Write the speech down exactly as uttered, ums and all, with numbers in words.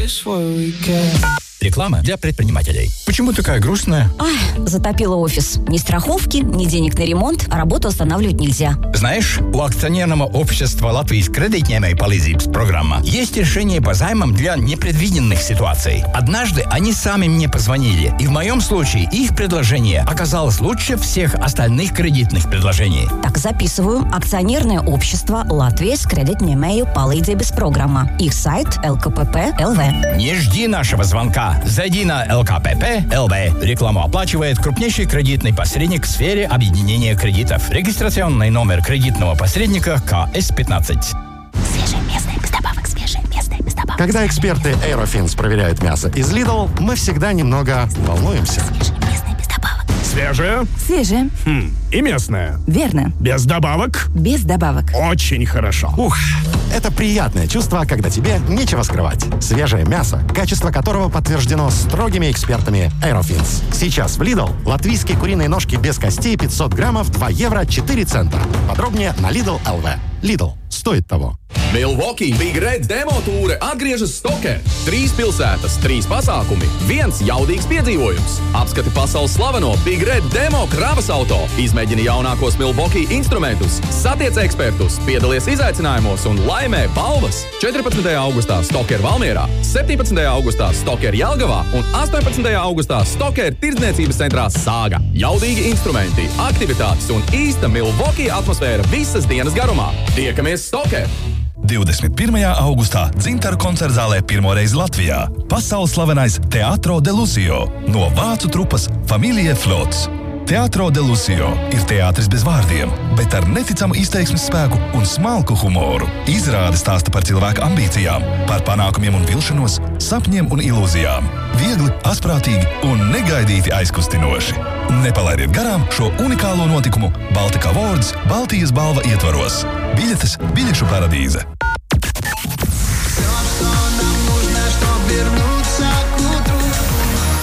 Реклама для предпринимателей. Почему такая грустная? Ай, затопило офис. Ни страховки, ни денег на ремонт, а работу останавливать нельзя. Знаешь, у акционерного общества Латвijas кредитņēmēju palīdzības программа есть решение по займам для непредвиденных ситуаций. Однажды они сами мне позвонили, и в моем случае их предложение оказалось лучше всех остальных кредитных предложений. Так, записываю. Акционерное общество Латвijas кредитņēmēju palīdzības программа. Их сайт эл ка пэ пэ точка эл ви. Не жди нашего звонка. Зайди на эл ка пэ пэ точка эл ви. Рекламу оплачивает крупнейший кредитный посредник в сфере объединения кредитов. Регистрационный номер кредитного посредника ка эс пятнадцать. Свежее местное, без добавок, свежее местное, без добавок. Когда эксперты Aerofins проверяют мясо из Lidl, мы всегда немного волнуемся. Свежее местное, без добавок. Свежее? Свежее. Хм, и местное. Верно. Без добавок? Без добавок. Очень хорошо. Ух, это приятное чувство, когда тебе нечего скрывать. Свежее мясо, качество которого подтверждено строгими экспертами Aerofins. Сейчас в Lidl латвийские куриные ножки без костей пятьсот граммов два евро четыре цента. Подробнее на Lidl точка эл ви. Lidl. Стоит того. Milwaukee Big Red demo tūre atgriežas Stokē. Trīs pilsētas, trīs pasākumi, viens jaudīgs piedzīvojums. Apskati pasaules slaveno Big Red demo kravas auto. Izmēģini jaunākos Milwaukee instrumentus, satiec ekspertus, piedalies izaicinājumos un laimē balvas. četrpadsmitajā augustā Stoker Valmierā, septiņpadsmitajā augustā Stoker Jelgavā un astoņpadsmitajā augustā Stoker tirdzniecības centrā Sāga. Jaudīgi instrumenti, aktivitātes un īsta Milwaukee atmosfēra visas dienas garumā. Tiekamies Stoker! divdesmit pirmajā augustā Dzintaru koncertzālē pirmoreiz Latvijā. Pasaules slavenais Teatro de Lucio no vācu trupas Familie Flots. Teatro de Lucio ir teātris bez vārdiem, bet ar neticamu izteiksmes spēku un smalku humoru. Izrāde stāsta par cilvēku ambīcijām, par panākumiem un vilšanos, sapņiem un ilūzijām. Viegli, asprātīgi un negaidīti aizkustinoši. Nepalaidiet garām šo unikālo notikumu Baltika Awards Baltijas balva ietvaros. Biļetes Biļešu paradīze.